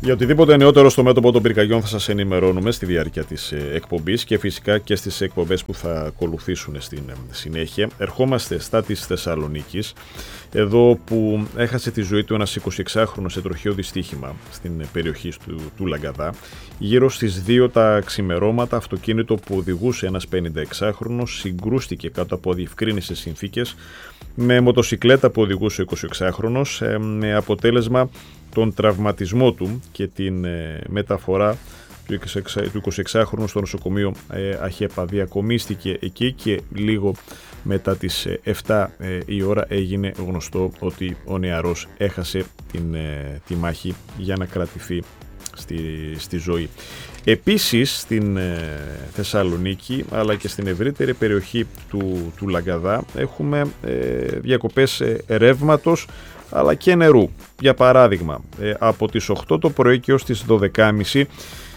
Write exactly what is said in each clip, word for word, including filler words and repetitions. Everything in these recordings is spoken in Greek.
Για οτιδήποτε νεότερο στο μέτωπο των πυρκαγιών θα σας ενημερώνουμε στη διάρκεια της εκπομπής και φυσικά και στις εκπομπές που θα ακολουθήσουν στην συνέχεια. Ερχόμαστε στα της Θεσσαλονίκης, εδώ που έχασε τη ζωή του ένας εικοσιεξάχρονος σε τροχαίο δυστύχημα στην περιοχή του, του Λαγκαδά. Γύρω στις δύο τα ξημερώματα, αυτοκίνητο που οδηγούσε ένας πενηνταεξάχρονος συγκρούστηκε κάτω από αδιευκρίνητες συνθήκες με μοτοσικλέτα που οδηγούσε ο εικοσιεξάχρονος, με αποτέλεσμα τον τραυματισμό του και την ε, μεταφορά του εικοσιεξάχρονου στο νοσοκομείο ε, Αχέπα. Διακομίστηκε εκεί και λίγο μετά τις ε, επτά ε, η ώρα έγινε γνωστό ότι ο νεαρός έχασε την, ε, τη μάχη για να κρατηθεί στη, στη ζωή. Επίσης στην ε, Θεσσαλονίκη αλλά και στην ευρύτερη περιοχή του, του Λαγκαδά έχουμε ε, διακοπές ε, ρεύματος αλλά και νερού. Για παράδειγμα, ε, από τις οκτώ το πρωί και ως τις δώδεκα και μισή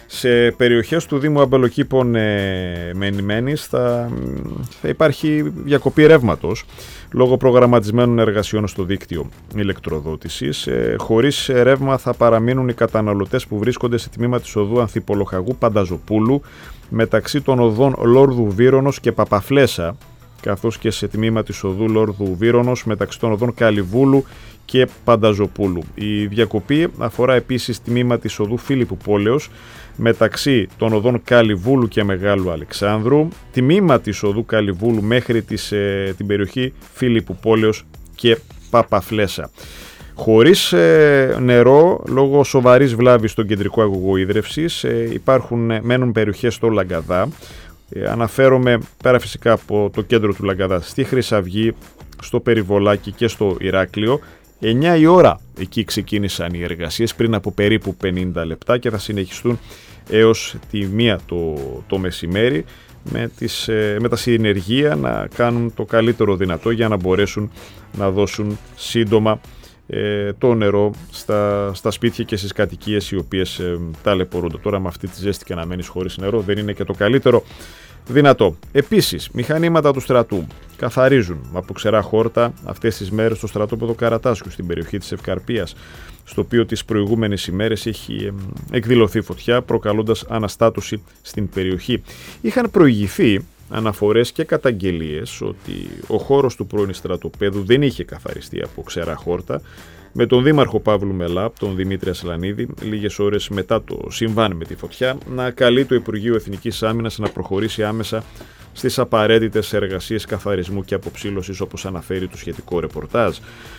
σε περιοχές του Δήμου Αμπελοκήπων ε, Μενημένης θα, θα υπάρχει διακοπή ρεύματος λόγω προγραμματισμένων εργασιών στο δίκτυο ηλεκτροδότησης. Ε, χωρίς ρεύμα θα παραμείνουν οι καταναλωτές που βρίσκονται σε τμήμα της οδού Ανθιπολοχαγού Πανταζοπούλου μεταξύ των οδών Λόρδου Βύρονος και Παπαφλέσσα, καθώς και σε τμήμα της οδού Λόρδου Βύρονος μεταξύ των οδών Καλιβούλου και Πανταζοπούλου. Η διακοπή αφορά επίσης τμήμα της οδού Φίλιππου Πόλεως μεταξύ των οδών Καλιβούλου και Μεγάλου Αλεξάνδρου, τμήμα της οδού Καλιβούλου μέχρι τις, ε, την περιοχή Φίλιππου Πόλεως και Παπαφλέσσα. Χωρίς ε, νερό, λόγω σοβαρής βλάβης στον κεντρικό αγωγό ίδρευσης, ε, υπάρχουν, ε, μένουν περιοχές στο Λαγκαδά. Ε, αναφέρομαι πέρα φυσικά από το κέντρο του Λαγκαδά στη Χρυσαυγή, στο Περιβολάκι και στο Ηράκλειο. εννιά η ώρα εκεί ξεκίνησαν οι εργασίες πριν από περίπου πενήντα λεπτά και θα συνεχιστούν έως τη μία το, το μεσημέρι με, τις, με τα συνεργεία να κάνουν το καλύτερο δυνατό για να μπορέσουν να δώσουν σύντομα ε, το νερό στα, στα σπίτια και στις κατοικίες οι οποίες ε, ταλαιπωρούνται. Τώρα με αυτή τη ζέστη και να μένεις χωρίς νερό δεν είναι και το καλύτερο δυνατό. Επίσης, μηχανήματα του στρατού καθαρίζουν από ξερά χόρτα αυτές τις μέρες στο στρατόπεδο Καρατάσιου στην περιοχή της Ευκαρπίας, στο οποίο τις προηγούμενες ημέρες έχει εκδηλωθεί φωτιά προκαλώντας αναστάτωση στην περιοχή. Είχαν προηγηθεί αναφορές και καταγγελίες ότι ο χώρος του πρώην στρατοπέδου δεν είχε καθαριστεί από ξερά χόρτα, με τον δήμαρχο Παύλου Μελά, τον Δημήτρη Ασλανίδη, λίγες ώρες μετά το συμβάν με τη φωτιά, να καλεί το Υπουργείο Εθνικής Άμυνας να προχωρήσει άμεσα στις απαραίτητες εργασίες καθαρισμού και αποψήλωσης, όπως αναφέρει το σχετικό ρεπορτάζ.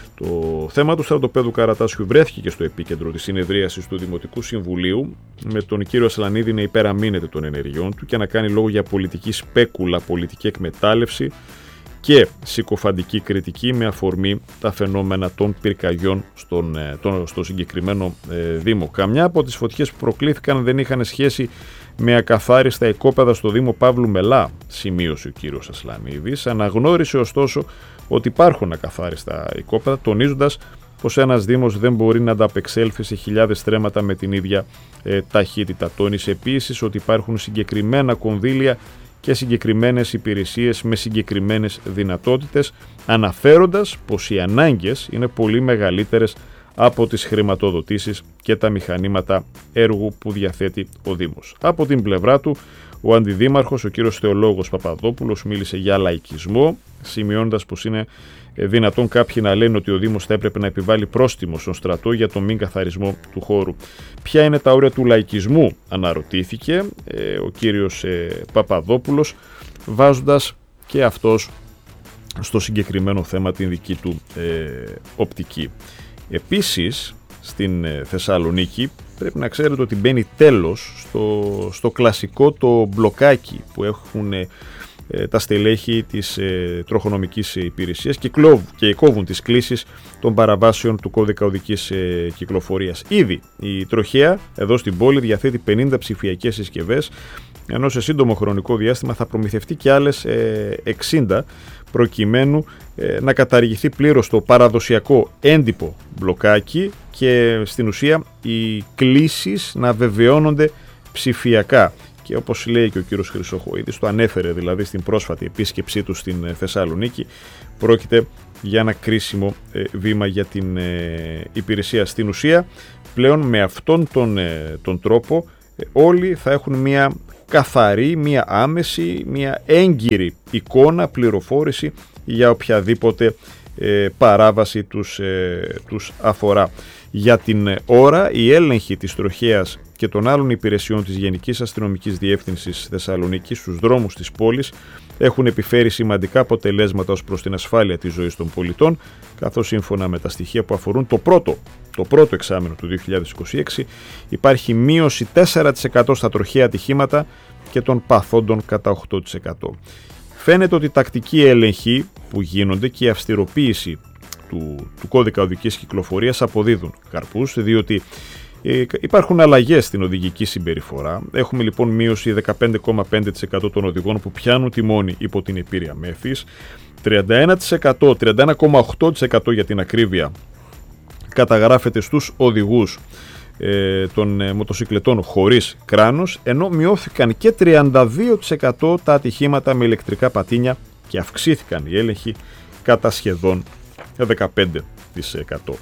Το θέμα του στρατοπέδου Καρατάσιου βρέθηκε και στο επίκεντρο της συνεδρίασης του Δημοτικού Συμβουλίου, με τον κύριο Ασλανίδη να υπεραμείνεται των ενεργειών του και να κάνει λόγο για πολιτική σπέκουλα, πολιτική εκμετάλλευση και συκοφαντική κριτική με αφορμή τα φαινόμενα των πυρκαγιών στον, τον, στο συγκεκριμένο ε, Δήμο. Καμιά από τις φωτιές που προκλήθηκαν δεν είχαν σχέση με ακαθάριστα οικόπεδα στο Δήμο Παύλου Μελά, σημείωσε ο κύριος Ασλανίδης. Αναγνώρισε ωστόσο ότι υπάρχουν ακαθάριστα οικόπεδα, τονίζοντας πως ένας Δήμος δεν μπορεί να ανταπεξέλθει σε χιλιάδες στρέμματα με την ίδια ε, ταχύτητα. Τόνισε επίσης ότι υπάρχουν συγκεκριμένα κονδύλια και συγκεκριμένες υπηρεσίες με συγκεκριμένες δυνατότητες, αναφέροντας πως οι ανάγκες είναι πολύ μεγαλύτερες από τις χρηματοδοτήσεις και τα μηχανήματα έργου που διαθέτει ο Δήμος. Από την πλευρά του, ο αντιδήμαρχος, ο κύριος Θεολόγος Παπαδόπουλος, μίλησε για λαϊκισμό, σημειώνοντας πως είναι δυνατόν κάποιοι να λένε ότι ο Δήμος θα έπρεπε να επιβάλλει πρόστιμο στον στρατό για τον μη καθαρισμό του χώρου. Ποια είναι τα όρια του λαϊκισμού, αναρωτήθηκε ε, ο κύριος ε, Παπαδόπουλος, βάζοντας και αυτός στο συγκεκριμένο θέμα την δική του ε, οπτική. Επίσης, στην ε, Θεσσαλονίκη πρέπει να ξέρετε ότι μπαίνει τέλος στο, στο κλασικό το μπλοκάκι που έχουν ε, τα στελέχη της ε, τροχονομικής υπηρεσίας και, κλόβ, και κόβουν τις κλήσεις των παραβάσεων του κώδικα οδικής ε, κυκλοφορίας. Ήδη η τροχέα εδώ στην πόλη διαθέτει πενήντα ψηφιακές συσκευές, ενώ σε σύντομο χρονικό διάστημα θα προμηθευτεί και άλλες ε, εξήντα προκειμένου ε, να καταργηθεί πλήρως το παραδοσιακό έντυπο μπλοκάκι και στην ουσία οι κλήσεις να βεβαιώνονται ψηφιακά. Και όπως λέει και ο κύριος Χρυσοχοίδης, το ανέφερε δηλαδή στην πρόσφατη επίσκεψή του στην Θεσσαλονίκη, πρόκειται για ένα κρίσιμο ε, βήμα για την ε, υπηρεσία. Στην ουσία, πλέον με αυτόν τον, ε, τον τρόπο ε, όλοι θα έχουν μια καθαρή, μια άμεση, μια έγκυρη εικόνα, πληροφόρηση για οποιαδήποτε ε, παράβαση τους, ε, τους αφορά. Για την ώρα, η έλεγχη της τροχέας και των άλλων υπηρεσιών της Γενικής Αστυνομικής Διεύθυνσης Θεσσαλονίκης στους δρόμους της πόλης έχουν επιφέρει σημαντικά αποτελέσματα ως προς την ασφάλεια της ζωής των πολιτών, καθώς σύμφωνα με τα στοιχεία που αφορούν το πρώτο, το πρώτο εξάμηνο του δύο χιλιάδες είκοσι έξι υπάρχει μείωση τέσσερα τοις εκατό στα τροχαία ατυχήματα και των παθόντων κατά οκτώ τοις εκατό. Φαίνεται ότι η τακτική έλεγχη που γίνονται και η αυστηροποίηση του, του κώδικα οδικής κυκλοφορίας αποδίδουν καρπούς, διότι ε, υπάρχουν αλλαγές στην οδηγική συμπεριφορά. Έχουμε λοιπόν μείωση δεκαπέντε κόμμα πέντε τοις εκατό των οδηγών που πιάνουν τιμόνι υπό την επίρρεια μέθης, τριάντα ένα τοις εκατό, τριάντα ένα κόμμα οκτώ τοις εκατό για την ακρίβεια καταγράφεται στους οδηγούς ε, των ε, μοτοσυκλετών χωρίς κράνος, ενώ μειώθηκαν και τριάντα δύο τοις εκατό τα ατυχήματα με ηλεκτρικά πατίνια και αυξήθηκαν οι έλεγχοι κατά σχεδόν δεκαπέντε τοις εκατό.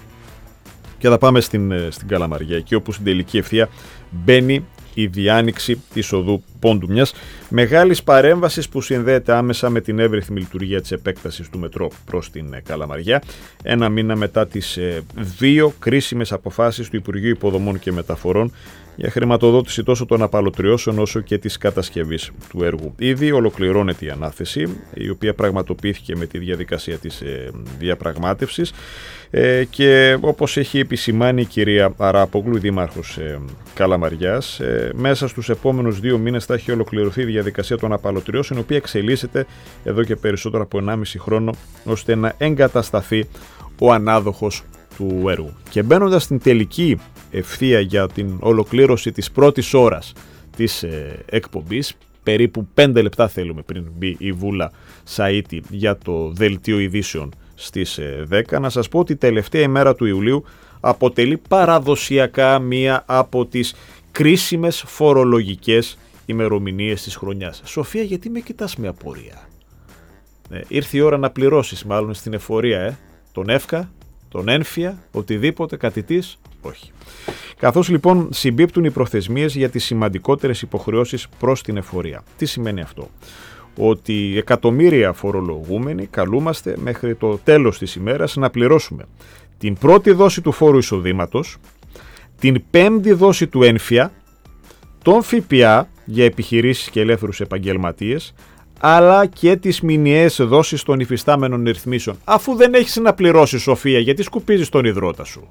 Και θα πάμε στην, στην Καλαμαριά, εκεί όπου στην τελική ευθεία μπαίνει η διάνοιξη της οδού Πόντου, μιας μεγάλης παρέμβασης που συνδέεται άμεσα με την εύρυθμη λειτουργία της επέκτασης του μετρό προς την Καλαμαριά, ένα μήνα μετά τις ε, δύο κρίσιμες αποφάσεις του Υπουργείου Υποδομών και Μεταφορών για χρηματοδότηση τόσο των απαλωτριώσεων όσο και της κατασκευής του έργου. Ήδη ολοκληρώνεται η ανάθεση, η οποία πραγματοποιήθηκε με τη διαδικασία της ε, διαπραγμάτευσης ε, και όπως έχει επισημάνει η κυρία Αράπογλου, δήμαρχος ε, Καλαμαριάς, ε, μέσα στους επόμενους δύο μήνες θα έχει ολοκληρωθεί η διαδικασία των απαλωτριώσεων, η οποία εξελίσσεται εδώ και περισσότερο από ενάμιση χρόνο, ώστε να εγκατασταθεί ο ανάδοχος του έργου. Και μπαίνοντας στην τελική ευθεία για την ολοκλήρωση της πρώτης ώρας της ε, εκπομπής, περίπου πέντε λεπτά θέλουμε πριν μπει η Βούλα Σαΐτη για το δελτίο ειδήσεων στις ε, δέκα, να σας πω ότι η τελευταία ημέρα του Ιουλίου αποτελεί παραδοσιακά μία από τις κρίσιμες φορολογικές ημερομηνίες της χρονιάς. Σοφία, γιατί με κοιτάς με απορία? Ε, ήρθε η ώρα να πληρώσεις μάλλον στην εφορία, ε, τον ΕΦΚΑ, τον ένφια, οτιδήποτε κατητής, όχι. Καθώς λοιπόν συμπίπτουν οι προθεσμίες για τις σημαντικότερες υποχρεώσεις προς την εφορία. Τι σημαίνει αυτό? Ότι εκατομμύρια φορολογούμενοι καλούμαστε μέχρι το τέλος της ημέρας να πληρώσουμε την πρώτη δόση του φόρου εισοδήματος, την πέμπτη δόση του ένφια, τον ΦΠΑ για επιχειρήσεις και ελεύθερους επαγγελματίες, αλλά και τις μηνιαίες δόσεις των υφιστάμενων ρυθμίσεων. Αφού δεν έχεις να πληρώσεις, Σοφία, γιατί σκουπίζεις τον υδρότα σου?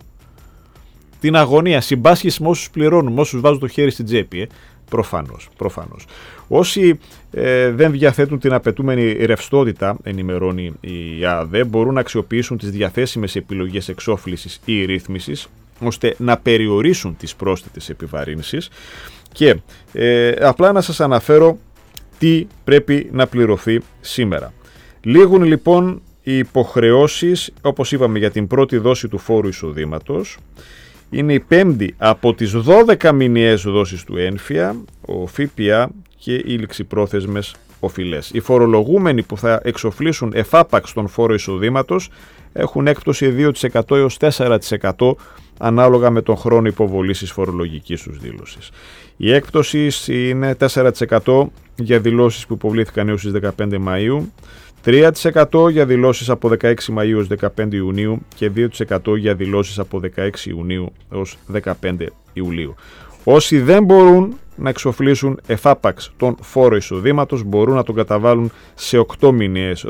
Την αγωνία συμπάσχεις με όσους πληρώνουν, με όσους βάζουν το χέρι στην τσέπη, ε? Προφανώς, προφανώς. Όσοι ε, δεν διαθέτουν την απαιτούμενη ρευστότητα, ενημερώνει η ΑΔΕ, μπορούν να αξιοποιήσουν τις διαθέσιμες επιλογές εξόφλησης ή ρύθμισης, ώστε να περιορίσουν τις πρόσθετες επιβαρύνσεις. Και ε, απλά να σας αναφέρω τι πρέπει να πληρωθεί σήμερα. Λήγουν λοιπόν οι υποχρεώσεις, όπως είπαμε, για την πρώτη δόση του φόρου εισοδήματος. Είναι η πέμπτη από τις δώδεκα μηνιαίες δόσεις του ένφια, ο ΦΠΑ και οι ληξιπρόθεσμες οφειλές. Οι φορολογούμενοι που θα εξοφλήσουν εφάπαξ τον φόρο εισοδήματος έχουν έκπτωση δύο τοις εκατό έως τέσσερα τοις εκατό ανάλογα με τον χρόνο υποβολής της φορολογικής τους δήλωσης. Η έκπτωση είναι τέσσερα τοις εκατό για δηλώσεις που υποβλήθηκαν έως τις δεκαπέντε Μαΐου, τρία τοις εκατό για δηλώσεις από δεκαέξι Μαΐου έως δεκαπέντε Ιουνίου και δύο τοις εκατό για δηλώσεις από δεκαέξι Ιουνίου έως δεκαπέντε Ιουλίου. Όσοι δεν μπορούν να εξοφλήσουν εφάπαξ τον φόρο εισοδήματος μπορούν να τον καταβάλουν σε οκτώ μηνιαίες